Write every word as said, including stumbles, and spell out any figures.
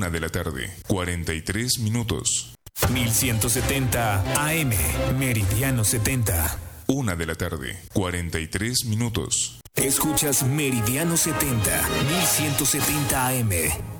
Una de la tarde, cuarenta y tres minutos. mil ciento setenta A M, Meridiano setenta. Una de la tarde, cuarenta y tres minutos. Escuchas Meridiano setenta, mil ciento setenta A M.